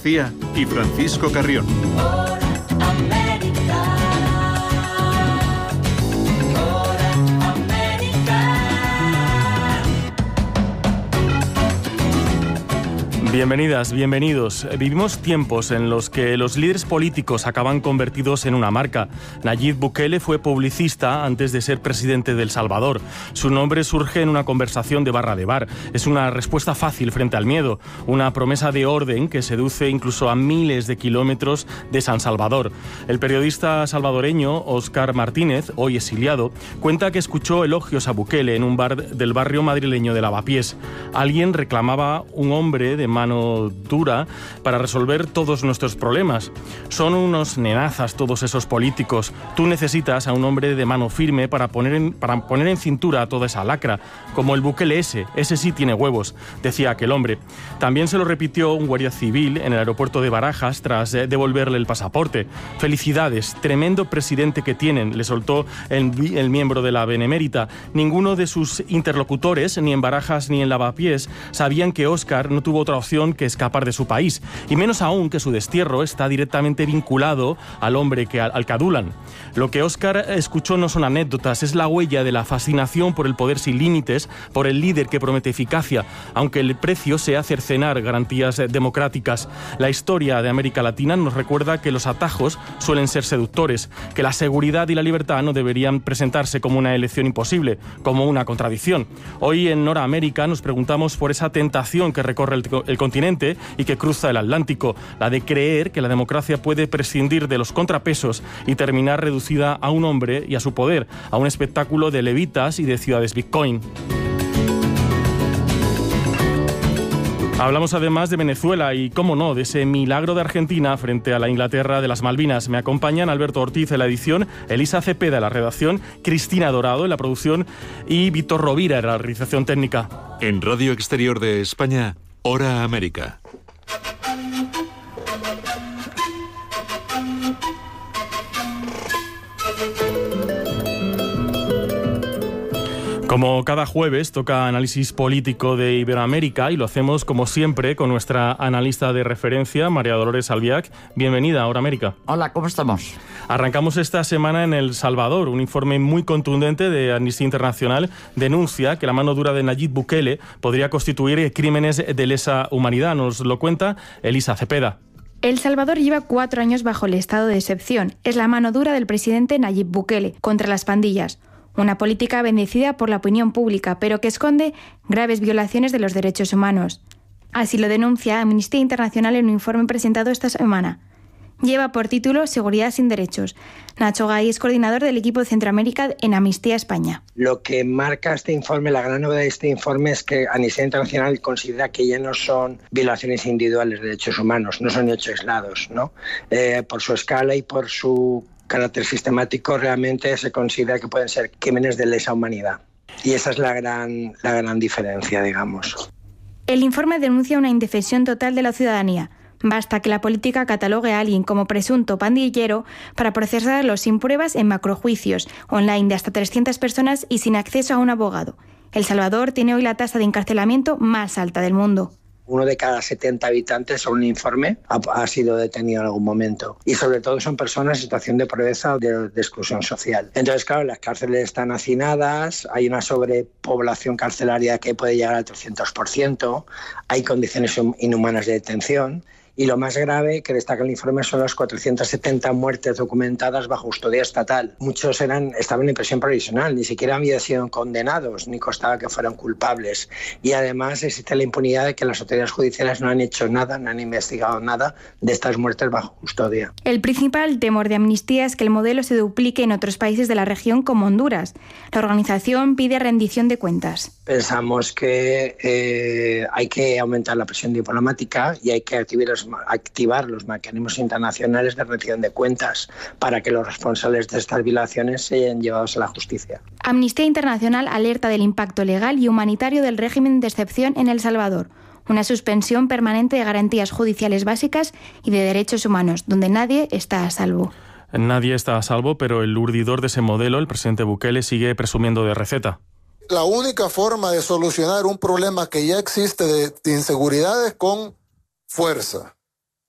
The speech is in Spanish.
García y Francisco Carrión. Bienvenidas, bienvenidos. Vivimos tiempos en los que los líderes políticos acaban convertidos en una marca. Nayib Bukele fue publicista antes de ser presidente de El Salvador. Su nombre surge en una conversación de barra de bar. Es una respuesta fácil frente al miedo, una promesa de orden que seduce incluso a miles de kilómetros de San Salvador. El periodista salvadoreño Óscar Martínez, hoy exiliado, cuenta que escuchó elogios a Bukele en un bar del barrio madrileño de Lavapiés. Alguien reclamaba un hombre de mano dura para resolver todos nuestros problemas. Son unos nenazas todos esos políticos. Tú necesitas a un hombre de mano firme para poner en cintura toda esa lacra, como el Bukele ese sí tiene huevos, decía aquel hombre. También se lo repitió un guardia civil en el aeropuerto de Barajas tras devolverle el pasaporte. Felicidades, tremendo presidente que tienen, le soltó el miembro de la Benemérita. Ninguno de sus interlocutores, ni en Barajas ni en Lavapiés, sabían que Óscar no tuvo otra opción que escapar de su país, y menos aún que su destierro está directamente vinculado al hombre al que adulan. Lo que Óscar escuchó no son anécdotas, es la huella de la fascinación por el poder sin límites, por el líder que promete eficacia, aunque el precio sea cercenar garantías democráticas. La historia de América Latina nos recuerda que los atajos suelen ser seductores, que la seguridad y la libertad no deberían presentarse como una elección imposible, como una contradicción. Hoy en Noramérica nos preguntamos por esa tentación que recorre el continente y que cruza el Atlántico, la de creer que la democracia puede prescindir de los contrapesos y terminar reducida a un hombre y a su poder, a un espectáculo de levitas y de ciudades Bitcoin. Hablamos además de Venezuela y, cómo no, de ese milagro de Argentina frente a la Inglaterra de las Malvinas. Me acompañan Alberto Ortiz en la edición, Elisa Cepeda en la redacción, Cristina Dorado en la producción y Víctor Rovira en la realización técnica. En Radio Exterior de España, Hora América. Como cada jueves toca análisis político de Iberoamérica y lo hacemos como siempre con nuestra analista de referencia, María Dolores Albiac. Bienvenida a Hora América. Hola, ¿cómo estamos? Arrancamos esta semana en El Salvador. Un informe muy contundente de Amnistía Internacional denuncia que la mano dura de Nayib Bukele podría constituir crímenes de lesa humanidad. Nos lo cuenta Elisa Cepeda. El Salvador lleva 4 años bajo el estado de excepción. Es la mano dura del presidente Nayib Bukele contra las pandillas. Una política bendecida por la opinión pública, pero que esconde graves violaciones de los derechos humanos. Así lo denuncia Amnistía Internacional en un informe presentado esta semana. Lleva por título Seguridad sin derechos. Nacho Gay es coordinador del equipo de Centroamérica en Amnistía España. Lo que marca este informe, la gran novedad de este informe es que Amnistía Internacional considera que ya no son violaciones individuales de derechos humanos, no son hechos aislados, ¿no? Por su escala y por su carácter sistemático, realmente se considera que pueden ser crímenes de lesa humanidad. Y esa es la gran diferencia, digamos. El informe denuncia una indefensión total de la ciudadanía. Basta que la política catalogue a alguien como presunto pandillero para procesarlo sin pruebas en macrojuicios online de hasta 300 personas y sin acceso a un abogado. El Salvador tiene hoy la tasa de encarcelamiento más alta del mundo. 1 de cada 70 habitantes, según un informe, ha sido detenido en algún momento. Y sobre todo son personas en situación de pobreza o de exclusión social. Entonces, claro, las cárceles están hacinadas, hay una sobrepoblación carcelaria que puede llegar al 300%, hay condiciones inhumanas de detención. Y lo más grave que destaca el informe son las 470 muertes documentadas bajo custodia estatal. Muchos estaban en prisión provisional, ni siquiera habían sido condenados, ni constaba que fueran culpables. Y además existe la impunidad de que las autoridades judiciales no han hecho nada, no han investigado nada de estas muertes bajo custodia. El principal temor de Amnistía es que el modelo se duplique en otros países de la región como Honduras. La organización pide rendición de cuentas. Pensamos que hay que aumentar la presión diplomática y hay que activar los mecanismos internacionales de rendición de cuentas para que los responsables de estas violaciones sean llevados a la justicia. Amnistía Internacional alerta del impacto legal y humanitario del régimen de excepción en El Salvador. Una suspensión permanente de garantías judiciales básicas y de derechos humanos, donde nadie está a salvo. Nadie está a salvo, pero el urdidor de ese modelo, el presidente Bukele, sigue presumiendo de receta. La única forma de solucionar un problema que ya existe de inseguridad es con fuerza.